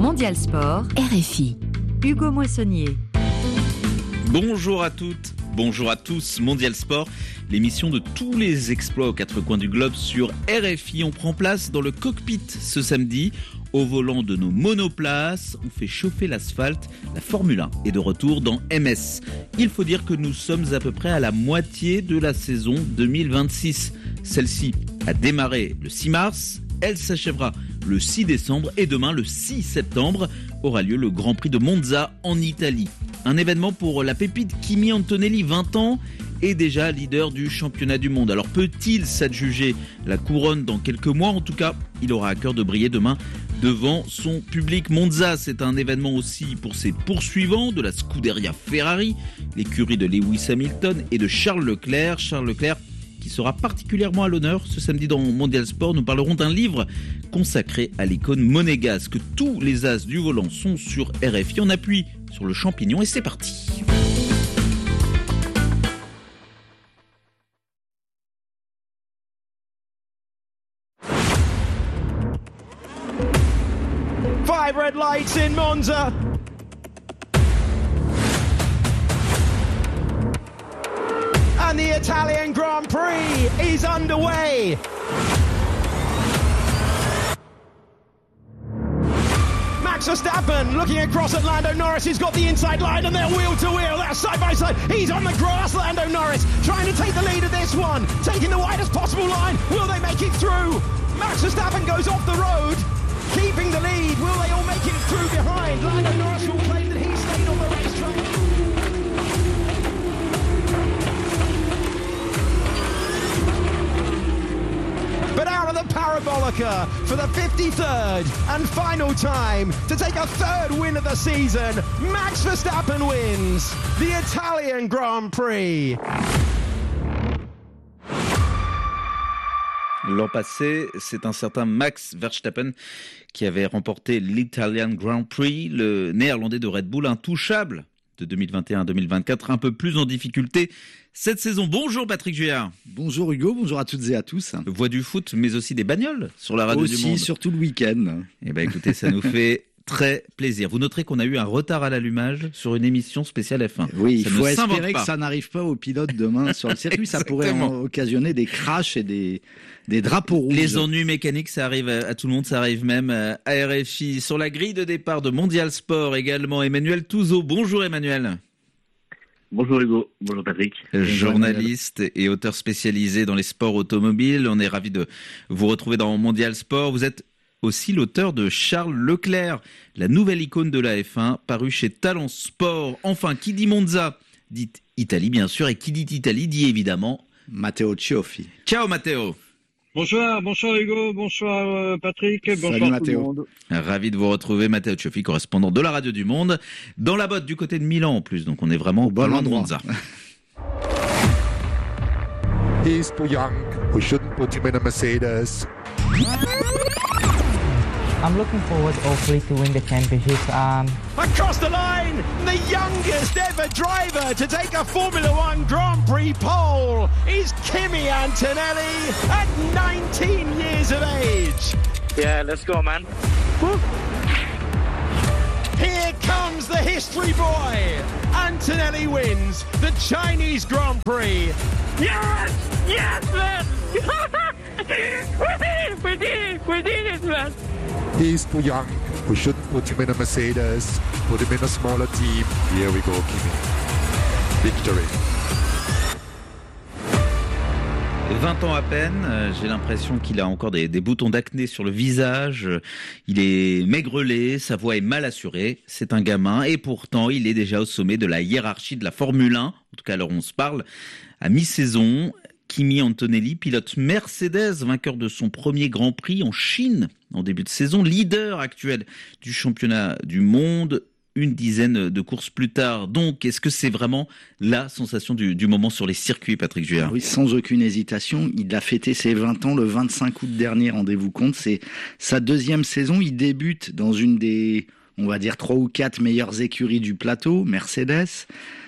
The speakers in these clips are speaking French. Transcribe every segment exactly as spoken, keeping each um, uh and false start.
Mondial Sport, R F I. Hugo Moissonnier. Bonjour à toutes, bonjour à tous. Mondial Sport, l'émission de tous les exploits aux quatre coins du globe sur R F I. On prend place dans le cockpit ce samedi. Au volant de nos monoplaces, on fait chauffer l'asphalte. La Formule un est de retour dans M S. Il faut dire que nous sommes à peu près à la moitié de la saison deux mille vingt-six. Celle-ci a démarré le six mars. Elle s'achèvera le six décembre et demain, le six septembre, aura lieu le Grand Prix de Monza en Italie. Un événement pour la pépite Kimi Antonelli, vingt ans, est déjà leader du championnat du monde. Alors peut-il s'adjuger la couronne dans quelques mois ? En tout cas, il aura à cœur de briller demain devant son public. Monza, c'est un événement aussi pour ses poursuivants de la Scuderia Ferrari, l'écurie de Lewis Hamilton et de Charles Leclerc. Charles Leclerc qui sera particulièrement à l'honneur ce samedi dans Mondial Sport. Nous parlerons d'un livre consacré à l'icône monégasque. Tous les as du volant sont sur R F I. On appuie sur le champignon et c'est parti. Five red lights in Monza. And the Italian Grand Prix is underway. Max Verstappen looking across at Lando Norris. He's got the inside line and they're wheel to wheel. They're side by side. He's on the grass, Lando Norris, trying to take the lead of this one. Taking the widest possible line. Will they make it through? Max Verstappen goes off the road, keeping the lead. Will they all make it through behind? Lando Norris will claim that he stayed on the racetrack. But out of the Parabolica for the fifty-third and final time to take a third win of the season, Max Verstappen wins the Italian Grand Prix. L'an passé, c'est un certain Max Verstappen qui avait remporté l'Italian Grand Prix, le néerlandais de Red Bull, intouchable de deux mille vingt et un à deux mille vingt-quatre, un peu plus en difficulté cette saison. Bonjour Patrick Juillard. Bonjour Hugo, bonjour à toutes et à tous. Voix du foot, mais aussi des bagnoles sur la radio aussi, du monde. Aussi, surtout le week-end. Eh ben écoutez, ça nous fait très plaisir. Vous noterez qu'on a eu un retard à l'allumage sur une émission spéciale F un. Oui, ça il faut espérer que ça n'arrive pas aux pilotes demain sur le circuit. Ça pourrait en occasionner des crashs et des, des drapeaux rouges. Les ennuis mécaniques, ça arrive à, à tout le monde. Ça arrive même à R F I. Sur la grille de départ de Mondial Sport également, Emmanuel Touzeau. Bonjour Emmanuel. Bonjour Hugo, bonjour Patrick. Journaliste et auteur spécialisé dans les sports automobiles. On est ravis de vous retrouver dans Mondial Sport. Vous êtes aussi l'auteur de Charles Leclerc, la nouvelle icône de la F un, paru chez Talent Sport. Enfin, qui dit Monza dit Italie, bien sûr, et qui dit Italie dit évidemment Matteo Cioffi. Ciao Matteo. Bonsoir, bonsoir Hugo, bonsoir Patrick, bonsoir Salut, tout Matteo. le monde. Ravi de vous retrouver, Matteo Cioffi, correspondant de la Radio du Monde, dans la botte du côté de Milan en plus, donc on est vraiment au bon loin de Monza. He's too young. We shouldn't put him in a Mercedes. I'm looking forward, hopefully, to win the championship. Um... Across the line, the youngest ever driver to take a Formula One Grand Prix pole is Kimi Antonelli at nineteen years of age. Yeah, let's go, man. Woo. Here comes the history boy. Antonelli wins the Chinese Grand Prix. Yes! Yes, man! we did it! We did it! We did it, man! He's too young. We shouldn't put him in a Mercedes. Put him in a smaller team. Here we go, Kimi. Victory. vingt ans à peine, j'ai l'impression qu'il a encore des, des boutons d'acné sur le visage, il est maigrelet, sa voix est mal assurée, c'est un gamin et pourtant il est déjà au sommet de la hiérarchie de la Formule un, en tout cas alors on se parle, à mi-saison. Kimi Antonelli, pilote Mercedes, vainqueur de son premier Grand Prix en Chine en début de saison, leader actuel du championnat du monde, une dizaine de courses plus tard. Donc, est-ce que c'est vraiment la sensation du, du moment sur les circuits, Patrick Juillard ? Oui, sans aucune hésitation. Il a fêté ses vingt ans le vingt-cinq août dernier, rendez-vous compte. C'est sa deuxième saison. Il débute dans une des, on va dire, trois ou quatre meilleures écuries du plateau, Mercedes.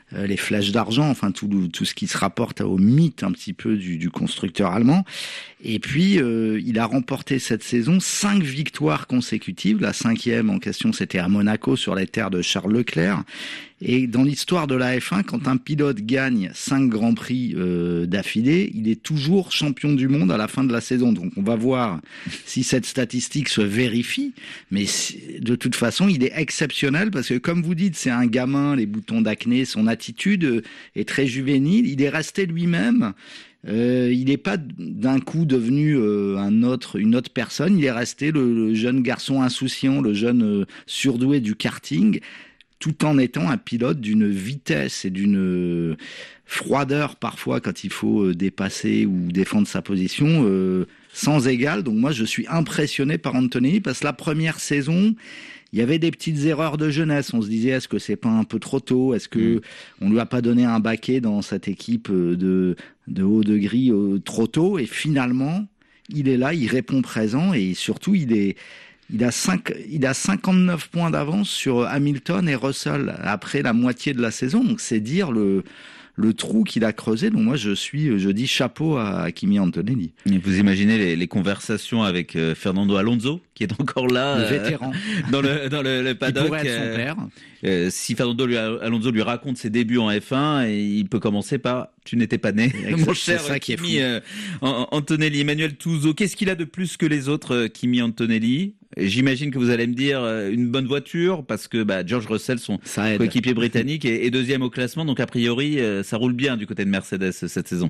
euh, les flèches d'argent, enfin tout, tout ce qui se rapporte au mythe un petit peu du, du constructeur allemand. Et puis, euh, il a remporté cette saison cinq victoires consécutives. La cinquième en question, c'était à Monaco, sur les terres de Charles Leclerc. Et dans l'histoire de la F un, quand un pilote gagne cinq grands prix euh, d'affilée, il est toujours champion du monde à la fin de la saison. Donc, on va voir si cette statistique se vérifie. Mais de toute façon, il est exceptionnel parce que, comme vous dites, c'est un gamin, les boutons d'acné, son attitude est très juvénile. Il est resté lui-même. Euh, il n'est pas d'un coup devenu euh, un autre, une autre personne. Il est resté le, le jeune garçon insouciant, le jeune euh, surdoué du karting, tout en étant un pilote d'une vitesse et d'une euh, froideur parfois quand il faut euh, dépasser ou défendre sa position euh, sans égal. Donc moi, je suis impressionné par Antonelli parce que la première saison, il y avait des petites erreurs de jeunesse. On se disait, est-ce que c'est pas un peu trop tôt? Est-ce que mmh. on lui a pas donné un baquet dans cette équipe de, de haut de grille euh, trop tôt? Et finalement, il est là, il répond présent et surtout, il est, il a cinq, il a cinquante-neuf points d'avance sur Hamilton et Russell après la moitié de la saison. Donc, c'est dire le, le trou qu'il a creusé. Donc moi, je suis, je dis chapeau à Kimi Antonelli. Et vous imaginez les, les conversations avec euh, Fernando Alonso, qui est encore là, le euh, vétéran, dans le dans le, le paddock. Il pourrait être son père. Euh, si Fernando lui, Alonso lui raconte ses débuts en F un, et il peut commencer par « tu n'étais pas né », mon cher ça Kimi euh, Antonelli. Emmanuel Touzeau, qu'est-ce qu'il a de plus que les autres, euh, Kimi Antonelli? J'imagine que vous allez me dire euh, une bonne voiture, parce que bah, George Russell, son coéquipier britannique, est, est deuxième au classement, donc a priori, euh, ça roule bien du côté de Mercedes cette saison.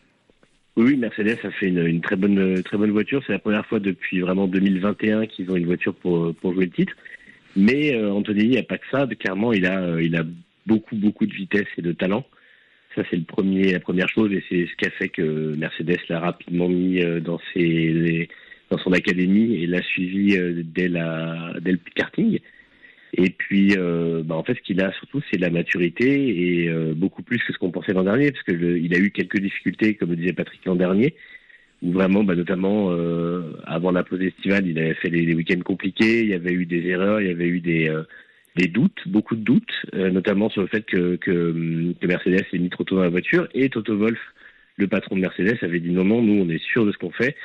Oui, Mercedes a fait une, une très bonne, très bonne voiture. C'est la première fois depuis vraiment deux mille vingt et un qu'ils ont une voiture pour, pour jouer le titre. Mais euh, Antonelli n'a pas que ça. Clairement, il a, euh, il a beaucoup, beaucoup de vitesse et de talent. Ça, c'est le premier, la première chose, et c'est ce qui a fait que Mercedes l'a rapidement mis euh, dans ses, les, dans son académie et l'a suivi euh, dès la, dès le karting. Et puis, euh, bah, en fait, ce qu'il a surtout, c'est de la maturité et euh, beaucoup plus que ce qu'on pensait l'an dernier, parce que le, il a eu quelques difficultés, comme le disait Patrick l'an dernier, où vraiment, bah, notamment euh, avant la pause estivale, il avait fait des, des week-ends compliqués, il y avait eu des erreurs, il y avait eu des, euh, des doutes, beaucoup de doutes, euh, notamment sur le fait que, que, que Mercedes ait mis trop tôt dans la voiture, et Toto Wolff, le patron de Mercedes, avait dit non, non, nous, on est sûr de ce qu'on fait.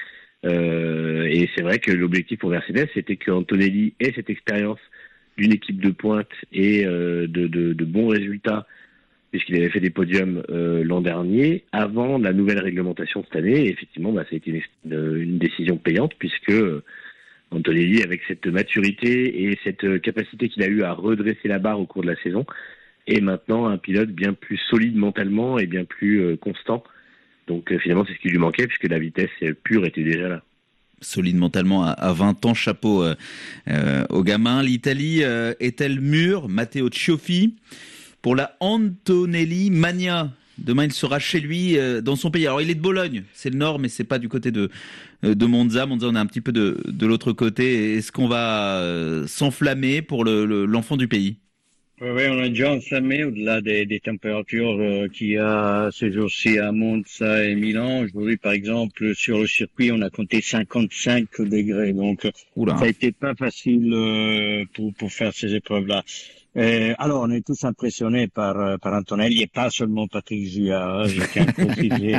Euh, et c'est vrai que l'objectif pour Mercedes, c'était que Antonelli ait cette expérience d'une équipe de pointe et euh, de, de, de bons résultats, puisqu'il avait fait des podiums euh, l'an dernier, avant la nouvelle réglementation cette année. Et effectivement, bah, ça a été une, une décision payante, puisque euh, Antonelli, avec cette maturité et cette capacité qu'il a eu à redresser la barre au cours de la saison, est maintenant un pilote bien plus solide mentalement et bien plus euh, constant. Donc euh, finalement, c'est ce qui lui manquait, puisque la vitesse pure était déjà là. Solide mentalement à vingt ans, chapeau euh, euh, aux gamins. L'Italie euh, est-elle mûre? Matteo Cioffi pour la Antonelli Mania. Demain, il sera chez lui, euh, dans son pays. Alors, il est de Bologne, c'est le nord, mais c'est pas du côté de de Monza. Monza, on est un petit peu de de l'autre côté. Est-ce qu'on va euh, s'enflammer pour le, le l'enfant du pays? Oui, on a déjà enflammé au-delà des, des températures euh, qu'il y a ces jours-ci à Monza et Milan. Aujourd'hui, par exemple, sur le circuit, on a compté cinquante-cinq degrés. Donc, Oula. Ça a été pas facile euh, pour, pour faire ces épreuves-là. Euh, alors, on est tous impressionnés par, par Antonelli et pas seulement Patrick Juard, je tiens à préciser.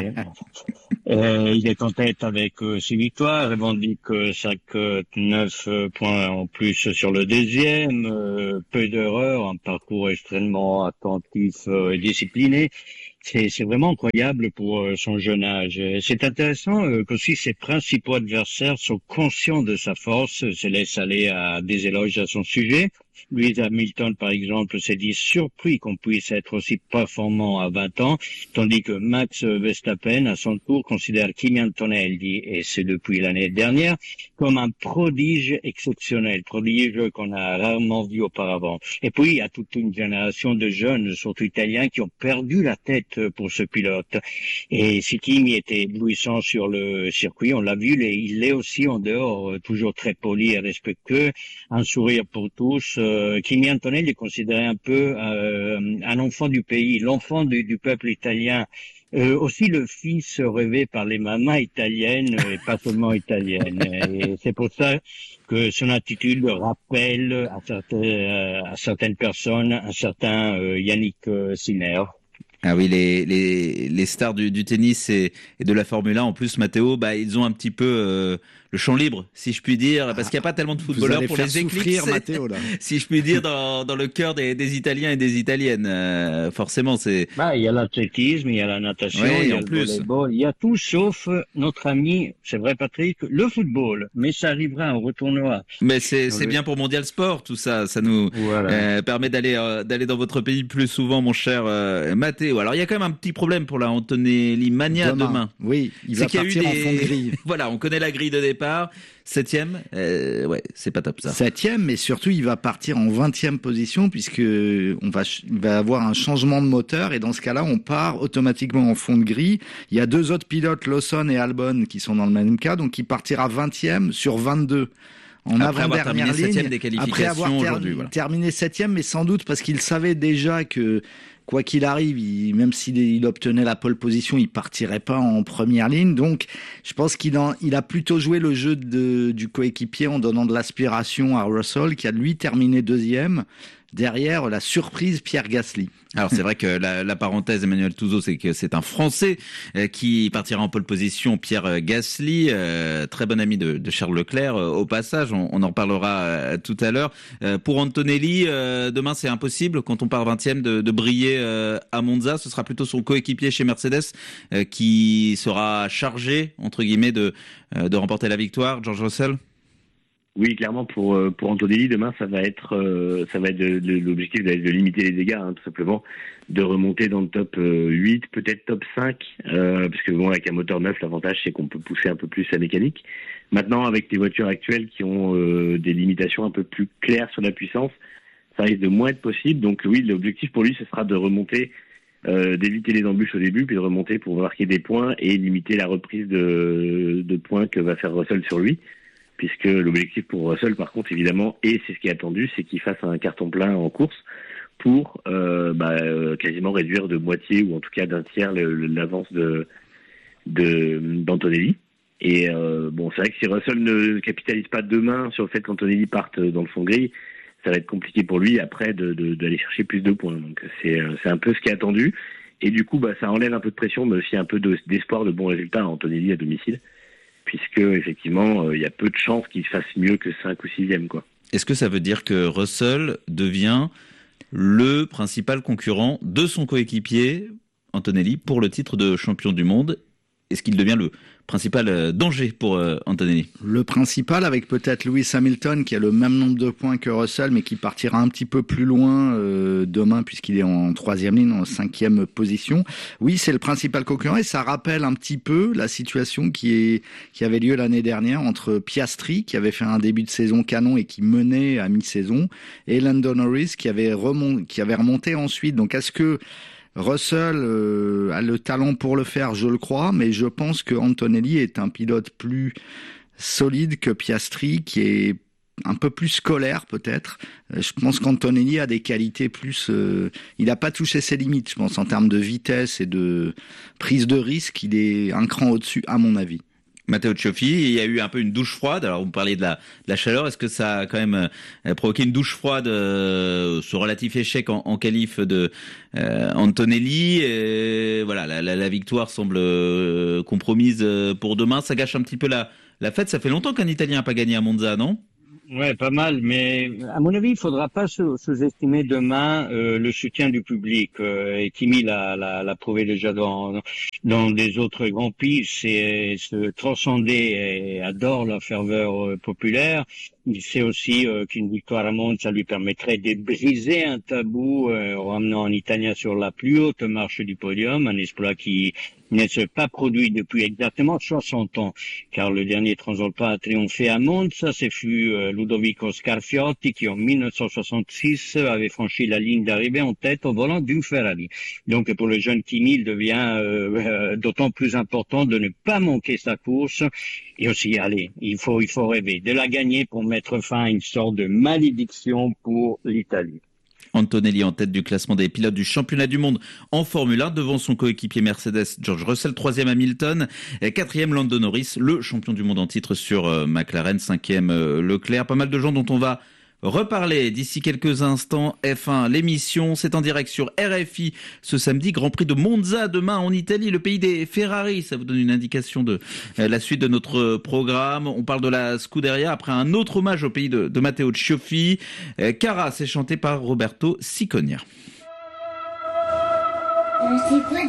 Euh, il est en tête avec euh, six victoires, revendique euh, cinq, neuf points en plus sur le deuxième, euh, peu d'erreurs, un parcours extrêmement attentif euh, et discipliné. C'est, c'est vraiment incroyable pour euh, son jeune âge. C'est intéressant euh, qu'aussi ses principaux adversaires sont conscients de sa force, se laissent aller à des éloges à son sujet. Lewis Hamilton, par exemple, s'est dit surpris qu'on puisse être aussi performant à vingt ans, tandis que Max Verstappen, à son tour, considère Kimi Antonelli, et c'est depuis l'année dernière, comme un prodige exceptionnel, prodige qu'on a rarement vu auparavant. Et puis, il y a toute une génération de jeunes, surtout italiens, qui ont perdu la tête pour ce pilote. Et si Kimi était éblouissant sur le circuit, on l'a vu, il l'est aussi en dehors, toujours très poli et respectueux, un sourire pour tous. Euh, Kimi Antonelli est considéré un peu euh, un enfant du pays, l'enfant du, du peuple italien. Euh, aussi le fils rêvé par les mamans italiennes et pas seulement italiennes. Et c'est pour ça que son attitude rappelle à, certains, à certaines personnes un certain euh, Yannick euh, Sinner. Ah oui, les, les, les stars du, du tennis et, et de la Formule un, en plus, Matteo, bah, ils ont un petit peu euh, le champ libre, si je puis dire, parce qu'il n'y a pas tellement de footballeurs pour les éclipser, Matteo, là. si je puis dire, dans, dans le cœur des, des Italiens et des Italiennes. Euh, forcément, c'est... Bah, il y a l'athlétisme, il y a la natation, ouais, il y a en le plus. volleyball, il y a tout sauf notre ami, c'est vrai Patrick, le football. Mais ça arrivera, on retournera. Mais c'est, c'est oui. bien pour Mondial Sport, tout ça. Ça nous voilà. euh, permet d'aller euh, d'aller dans votre pays plus souvent, mon cher euh, Matteo. Alors, il y a quand même un petit problème pour la Antonelli Mania demain. demain. Oui, il c'est va qu'il y a partir eu en des... fond de grille. Voilà, on connaît la grille de départ. Septième, euh, ouais, c'est pas top ça. Septième, mais surtout il va partir en vingtième position puisque on va, il va avoir un changement de moteur et dans ce cas-là, on part automatiquement en fond de grille. Il y a deux autres pilotes, Lawson et Albon, qui sont dans le même cas, donc il partira vingtième sur vingt-deux. En après avoir terminé ligne, septième des qualifications après avoir ter- aujourd'hui, voilà. terminé septième, mais sans doute parce qu'il savait déjà que quoi qu'il arrive, il, même s'il il obtenait la pole position, il partirait pas en première ligne. Donc, je pense qu'il en, il a plutôt joué le jeu de, du coéquipier en donnant de l'aspiration à Russell, qui a lui terminé deuxième. Derrière, la surprise, Pierre Gasly. Alors c'est vrai que la, la parenthèse, Emmanuel Touzeau, c'est que c'est un Français euh, qui partira en pole position, Pierre Gasly, euh, très bon ami de, de Charles Leclerc. Euh, au passage, on, on en reparlera euh, tout à l'heure. Euh, pour Antonelli, euh, demain c'est impossible, quand on part vingtième, de, de briller euh, à Monza. Ce sera plutôt son coéquipier chez Mercedes euh, qui sera chargé, entre guillemets, de, euh, de remporter la victoire. George Russell ? Oui, clairement pour pour Antonelli demain, ça va être euh, ça va être de, de, l'objectif de, de limiter les dégâts, hein, tout simplement, de remonter dans le top euh, huit, peut-être top cinq, euh, parce que bon, avec un moteur neuf, l'avantage c'est qu'on peut pousser un peu plus la mécanique. Maintenant, avec les voitures actuelles qui ont euh, des limitations un peu plus claires sur la puissance, ça risque de moins être possible. Donc oui, l'objectif pour lui, ce sera de remonter, euh, d'éviter les embûches au début, puis de remonter pour marquer des points et limiter la reprise de, de points que va faire Russell sur lui. Puisque l'objectif pour Russell, par contre, évidemment, et c'est ce qui est attendu, c'est qu'il fasse un carton plein en course pour euh, bah, euh, quasiment réduire de moitié ou en tout cas d'un tiers le, le, l'avance de, de d'Antonelli. Et euh, bon, c'est vrai que si Russell ne capitalise pas demain sur le fait qu'Antonelli parte dans le fond de grille, ça va être compliqué pour lui après de, de, d'aller chercher plus de points. Donc c'est, c'est un peu ce qui est attendu. Et du coup, bah, ça enlève un peu de pression, mais aussi un peu de, d'espoir de bons résultats à Antonelli à domicile. Puisque effectivement, il euh, y a peu de chances qu'il fasse mieux que cinq ou sixième, quoi. Est-ce que ça veut dire que Russell devient le principal concurrent de son coéquipier, Antonelli, pour le titre de champion du monde ? Est-ce qu'il devient le principal danger pour euh, Antonelli ? Le principal, avec peut-être Lewis Hamilton qui a le même nombre de points que Russell, mais qui partira un petit peu plus loin euh, demain puisqu'il est en troisième ligne, en cinquième position. Oui, c'est le principal concurrent et ça rappelle un petit peu la situation qui est qui avait lieu l'année dernière entre Piastri qui avait fait un début de saison canon et qui menait à mi-saison et Lando Norris qui avait remonté, qui avait remonté ensuite. Donc est-ce que Russell euh, a le talent pour le faire, je le crois, mais je pense que Antonelli est un pilote plus solide que Piastri, qui est un peu plus scolaire peut-être. Je pense qu'Antonelli a des qualités plus... Euh, il n'a pas touché ses limites, je pense, en termes de vitesse et de prise de risque. Il est un cran au-dessus, à mon avis. Matteo Cioffi, il y a eu un peu une douche froide. Alors, vous parliez de la, de la chaleur. Est-ce que ça a quand même euh, provoqué une douche froide, euh, ce relatif échec en, en qualif de euh, Antonelli et, voilà, la, la, la victoire semble euh, compromise pour demain. Ça gâche un petit peu la, la fête. Ça fait longtemps qu'un Italien n'a pas gagné à Monza, non ? Ouais, pas mal, mais à mon avis, il faudra pas sous-estimer demain euh, le soutien du public. Euh, et Kimi l'a, l'a, l'a prouvé déjà dans dans des autres grands prix, c'est se transcender et adore la ferveur euh, populaire. Il sait aussi euh, qu'une victoire à Monza lui permettrait de briser un tabou euh, en ramenant un Italien sur la plus haute marche du podium, un exploit qui ne s'est pas produit depuis exactement soixante ans, car le dernier Transalpin a triomphé à Monza, ce fut euh, Ludovico Scarfiotti qui en mille neuf cent soixante-six avait franchi la ligne d'arrivée en tête au volant d'une Ferrari. Donc pour le jeune Kimi, il devient euh, euh, d'autant plus important de ne pas manquer sa course et aussi, allez, il faut il faut rêver de la gagner pour mettre fin à une sorte de malédiction pour l'Italie. Antonelli en tête du classement des pilotes du championnat du monde en Formule un devant son coéquipier Mercedes George Russell, troisième Hamilton, quatrième Lando Norris, le champion du monde en titre sur euh, McLaren, cinquième euh, Leclerc. Pas mal de gens dont on va reparler d'ici quelques instants. F un, l'émission, c'est en direct sur R F I ce samedi. Grand Prix de Monza demain en Italie, le pays des Ferrari. Ça vous donne une indication de euh, la suite de notre programme. On parle de la Scuderia après un autre hommage au pays de, de Matteo Cioffi. Euh, Cara, c'est chanté par Roberto Ciconia.